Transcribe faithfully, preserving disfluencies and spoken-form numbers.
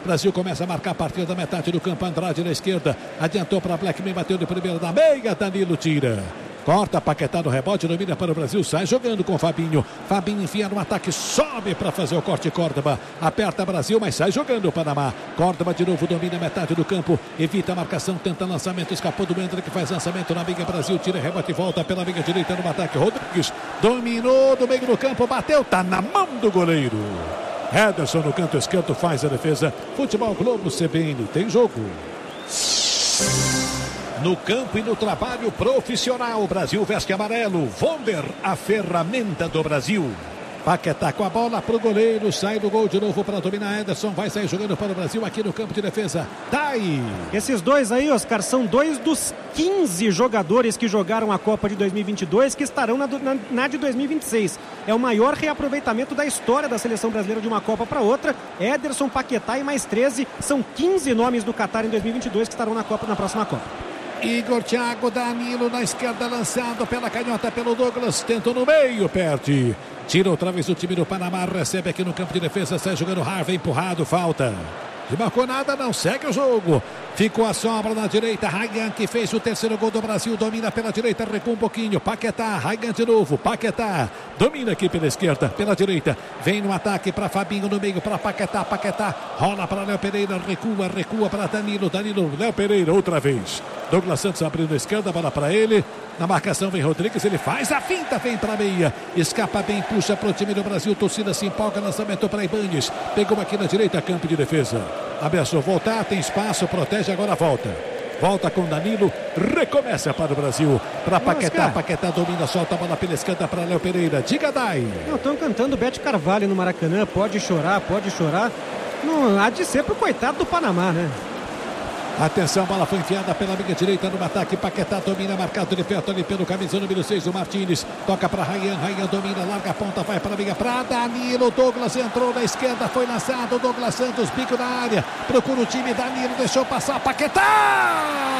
Brasil começa a marcar a partir da metade do campo. Andrade na esquerda, adiantou para Blackman, bateu de primeira da meia, Danilo tira. Corta, Paquetá no rebote, domina para o Brasil, sai jogando com Fabinho. Fabinho enfia no ataque, sobe para fazer o corte. Córdoba aperta Brasil, mas sai jogando o Panamá. Córdoba de novo domina metade do campo, evita a marcação, tenta lançamento, escapou do Hendrick, faz lançamento na amiga Brasil, tira rebote e volta pela amiga direita no ataque. Rodrigues dominou do meio do campo, bateu, tá na mão do goleiro. Ederson no canto esquerdo faz a defesa. Futebol Globo C B N, tem jogo. No campo e no trabalho profissional, Brasil veste amarelo. Vonder, a ferramenta do Brasil. Paquetá com a bola para o goleiro, sai do gol de novo para dominar. Ederson vai sair jogando para o Brasil aqui no campo de defesa. Tá aí. Esses dois aí, Oscar, são dois dos quinze jogadores que jogaram a Copa de dois mil e vinte e dois que estarão na, na, na de dois mil e vinte e seis. É o maior reaproveitamento da história da seleção brasileira de uma Copa para outra. Ederson, Paquetá e mais treze. São quinze nomes do Qatar em dois mil e vinte e dois que estarão na Copa, na próxima Copa. Igor Thiago, Danilo na esquerda, lançado pela canhota pelo Douglas, tentou no meio, perde. Tira outra vez o time do Panamá, recebe aqui no campo de defesa, sai jogando Harvey, empurrado, falta. Não marcou nada, não, segue o jogo. Ficou a sobra na direita, Ryan, que fez o terceiro gol do Brasil, domina pela direita, recua um pouquinho, Paquetá, Ryan de novo, Paquetá, domina aqui pela esquerda, pela direita, vem no ataque para Fabinho no meio, para Paquetá, Paquetá, rola para Léo Pereira, recua, recua para Danilo, Danilo, Léo Pereira, outra vez. Douglas Santos abrindo a esquerda, bola para ele, na marcação vem Rodrigues, ele faz a finta, vem para a meia, escapa bem, puxa para o time do Brasil, torcida se empolga, lançamento para Ibanez, pegou aqui na direita, campo de defesa. Abençoou voltar, tem espaço, protege, agora volta. Volta com Danilo, recomeça para o Brasil. Para Paquetá, Paquetá domina, solta a bola pela esquerda para Léo Pereira. Diga, Dai. Estão cantando Bete Carvalho no Maracanã, pode chorar, pode chorar. Não há de ser pro coitado do Panamá, né? Atenção, bola foi enfiada pela amiga direita no ataque. Paquetá domina, marcado de perto ali pelo camisa número seis, o Martínez. Toca para Ryan, Ryan domina, larga a ponta, vai para a amiga, para Danilo. Douglas entrou na esquerda, foi lançado. Douglas Santos, bico na área. Procura o time, Danilo deixou passar. Paquetá!